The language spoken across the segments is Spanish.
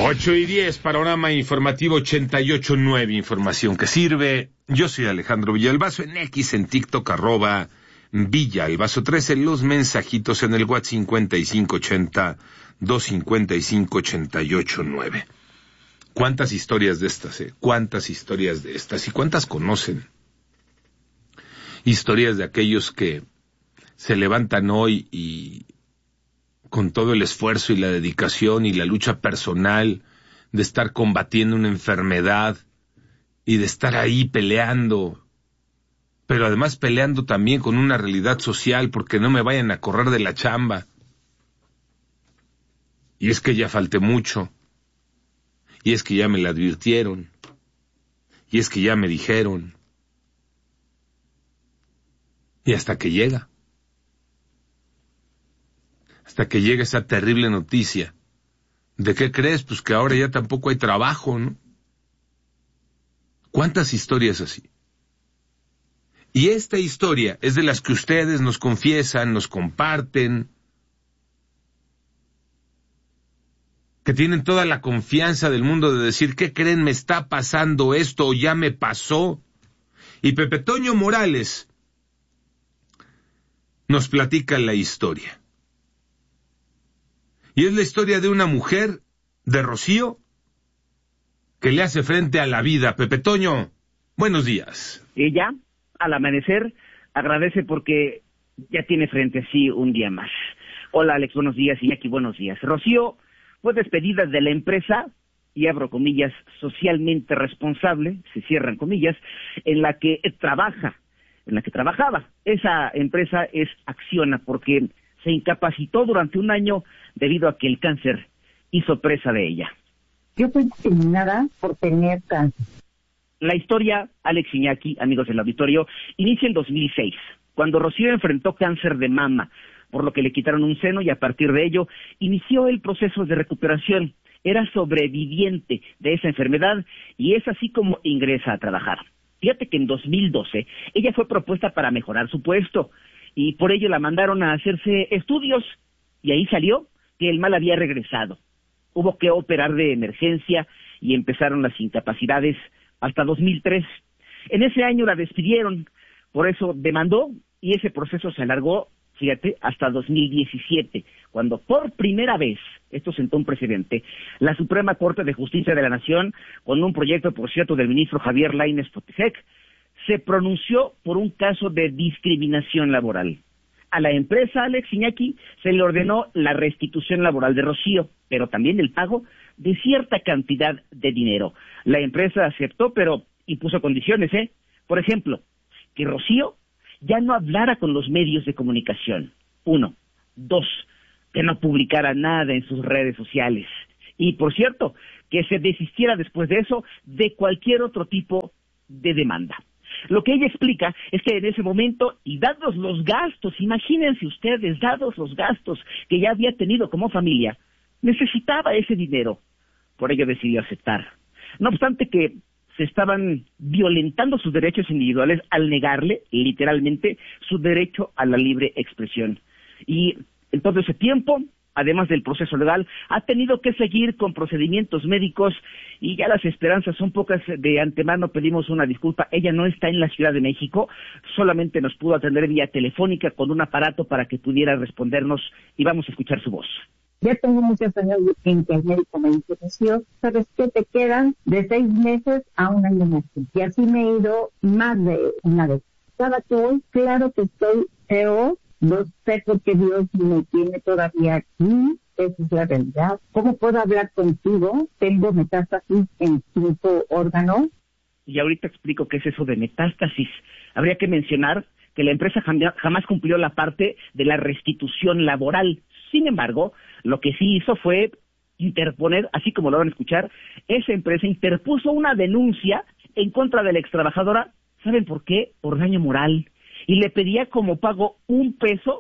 8:10, panorama informativo 88.9, información que sirve. Yo soy Alejandro Villalbazo, en X, en TikTok, @Villalbazo 13, los mensajitos en el WhatsApp 5580-255-88.9. ¿Cuántas historias de estas, ¿Cuántas historias de estas? ¿Y cuántas conocen? Historias de aquellos que se levantan hoy y con todo el esfuerzo y la dedicación y la lucha personal de estar combatiendo una enfermedad y de estar ahí peleando, pero además peleando también con una realidad social porque no me vayan a correr de la chamba. Y es que ya falté mucho, y es que ya me la advirtieron, y es que ya me dijeron, y hasta que llega esa terrible noticia. ¿De qué crees? Pues que ahora ya tampoco hay trabajo, ¿no? ¿Cuántas historias así? Y esta historia es de las que ustedes nos confiesan, nos comparten, que tienen toda la confianza del mundo de decir, ¿qué creen? Me está pasando esto o ya me pasó. Y Pepe Toño Morales nos platica la historia. Y es la historia de una mujer, de Rocío, que le hace frente a la vida. Pepe Toño, buenos días. Ella, al amanecer, agradece porque ya tiene frente a sí un día más. Hola, Alex, buenos días. Iñaki, buenos días. Rocío fue despedida de la empresa, y abro comillas, socialmente responsable, se cierran comillas, en la que trabajaba. Esa empresa es Acciona, porque se incapacitó durante un año debido a que el cáncer hizo presa de ella. Yo fui discriminada por tener cáncer. La historia, Alex, Iñaki, amigos del auditorio, inicia en 2006, cuando Rocío enfrentó cáncer de mama, por lo que le quitaron un seno y a partir de ello inició el proceso de recuperación. Era sobreviviente de esa enfermedad y es así como ingresa a trabajar. Fíjate que en 2012 ella fue propuesta para mejorar su puesto y por ello la mandaron a hacerse estudios y ahí salió que el mal había regresado. Hubo que operar de emergencia y empezaron las incapacidades hasta 2003. En ese año la despidieron, por eso demandó y ese proceso se alargó, fíjate, hasta 2017, cuando por primera vez, esto sentó un precedente, la Suprema Corte de Justicia de la Nación, con un proyecto, por cierto, del ministro Javier Lainez Potisek, se pronunció por un caso de discriminación laboral. A la empresa, Alex, Iñaki, se le ordenó la restitución laboral de Rocío, pero también el pago de cierta cantidad de dinero. La empresa aceptó, pero impuso condiciones, Por ejemplo, que Rocío ya no hablara con los medios de comunicación. 1. 2. Que no publicara nada en sus redes sociales. Y, por cierto, que se desistiera después de eso de cualquier otro tipo de demanda. Lo que ella explica es que en ese momento, y dados los gastos, imagínense ustedes, dados los gastos que ya había tenido como familia, necesitaba ese dinero. Por ello decidió aceptar. No obstante que se estaban violentando sus derechos individuales al negarle, literalmente, su derecho a la libre expresión. Y en todo ese tiempo, además del proceso legal, ha tenido que seguir con procedimientos médicos y ya las esperanzas son pocas. De antemano pedimos una disculpa. Ella no está en la Ciudad de México, solamente nos pudo atender vía telefónica con un aparato para que pudiera respondernos y vamos a escuchar su voz. Ya tengo muchos años en que el médico me dice, Rocío, ¿sabes qué? Te quedan de 6 meses a un año más. Y así me he ido más de una vez. Cada que voy, claro que estoy peor. No sé por qué Dios me tiene todavía aquí. Esa es la realidad. ¿Cómo puedo hablar contigo? Tengo metástasis en 5 órganos. Y ahorita explico qué es eso de metástasis. Habría que mencionar que la empresa jamás cumplió la parte de la restitución laboral. Sin embargo, lo que sí hizo fue interponer, así como lo van a escuchar, esa empresa interpuso una denuncia en contra de la extrabajadora. ¿Saben por qué? Por daño moral. Y le pedía como pago $1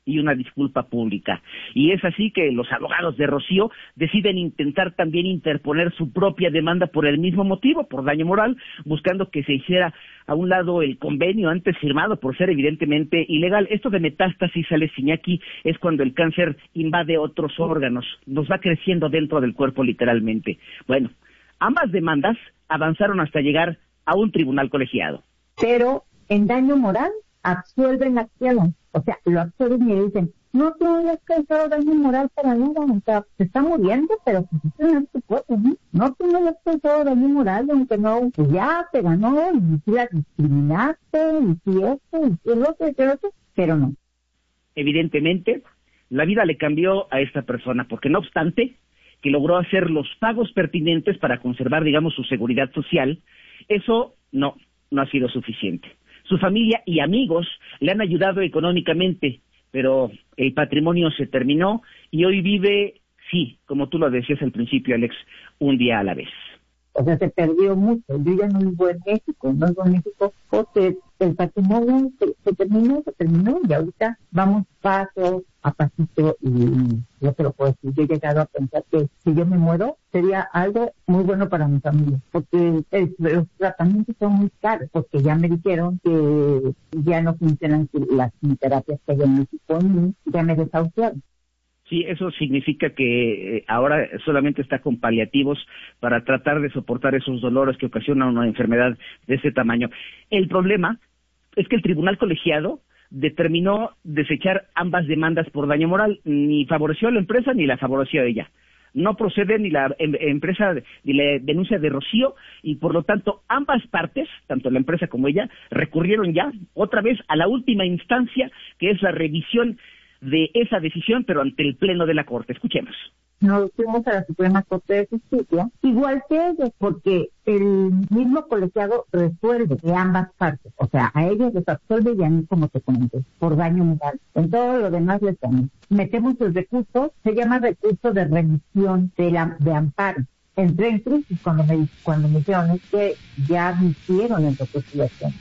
y una disculpa pública. Y es así que los abogados de Rocío deciden intentar también interponer su propia demanda por el mismo motivo, por daño moral, buscando que se hiciera a un lado el convenio antes firmado por ser evidentemente ilegal. Esto de metástasis, Alex Iñaki, es cuando el cáncer invade otros órganos, nos va creciendo dentro del cuerpo literalmente. Bueno, ambas demandas avanzaron hasta llegar a un tribunal colegiado. Pero en daño moral absuelven la acción, o sea, lo absuelven y le dicen, no tienes causado daño moral para nada, o sea, se está muriendo, pero pues eso no es tu cuerpo, ¿no? No tienes causado daño moral, aunque no, pues ya te ganó, y si la discriminaste, y si esto, y si lo otro, pero no. Evidentemente, la vida le cambió a esta persona, porque no obstante que logró hacer los pagos pertinentes para conservar, digamos, su seguridad social, eso no ha sido suficiente. Su familia y amigos le han ayudado económicamente, pero el patrimonio se terminó y hoy vive, sí, como tú lo decías al principio, Alex, un día a la vez. O sea, se perdió mucho. Yo ya no vivo en México, no vivo en México porque el patrimonio se terminó y ahorita vamos paso a pasito y yo te lo puedo decir. Yo he llegado a pensar que si yo me muero sería algo muy bueno para mi familia, porque los tratamientos son muy caros, porque ya me dijeron que ya no funcionan las terapias que hay en México y ya me desahuciaron. Sí, eso significa que ahora solamente está con paliativos para tratar de soportar esos dolores que ocasiona una enfermedad de ese tamaño. El problema es que el tribunal colegiado determinó desechar ambas demandas por daño moral, ni favoreció a la empresa ni la favoreció a ella. No procede ni la empresa ni la denuncia de Rocío y por lo tanto ambas partes, tanto la empresa como ella, recurrieron ya otra vez a la última instancia, que es la revisión de esa decisión, pero ante el Pleno de la Corte. Escuchemos. Nos fuimos a la Suprema Corte de Justicia, igual que ellos, porque el mismo colegiado resuelve de ambas partes. O sea, a ellos les absuelve y a mí, como te comenté, por daño moral. En todo lo demás les damos. Metemos el recurso, se llama recurso de remisión de amparo. Entré en crisis cuando me dijeron, es que ya me hicieron en reconciliación.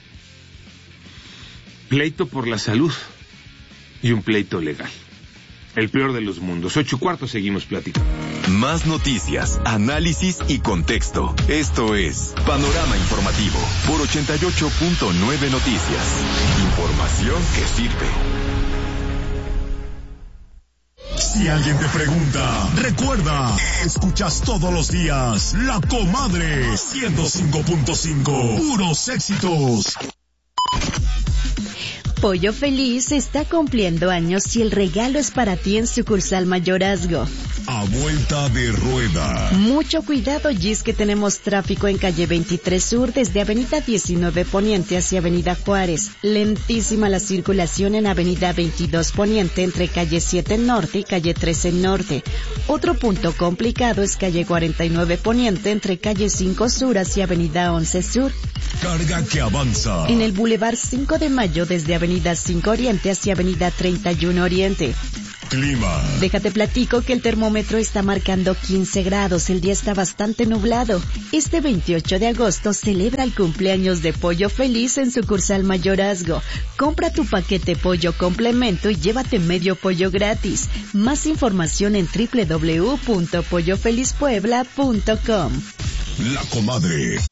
Pleito por la salud y un pleito legal. El peor de los mundos. 8:15, seguimos platicando. Más noticias, análisis y contexto. Esto es Panorama Informativo por 88.9 Noticias. Información que sirve. Si alguien te pregunta, recuerda, escuchas todos los días La Comadre 105.5. Puros éxitos. Pollo Feliz está cumpliendo años y el regalo es para ti en sucursal Mayorazgo. A vuelta de rueda. Mucho cuidado, Gis, que tenemos tráfico en calle 23 Sur desde avenida 19 Poniente hacia avenida Juárez. Lentísima la circulación en avenida 22 Poniente entre calle 7 Norte y calle 13 Norte. Otro punto complicado es calle 49 Poniente entre calle 5 Sur hacia avenida 11 Sur. Carga que avanza. En el Boulevard 5 de Mayo desde avenida 5 Oriente hacia avenida 31 Oriente. Clima. Déjate platico que el termómetro está marcando 15 grados, el día está bastante nublado. Este 28 de agosto celebra el cumpleaños de Pollo Feliz en sucursal Mayorazgo. Compra tu paquete pollo complemento y llévate medio pollo gratis. Más información en www.pollofelizpuebla.com. La Comadre,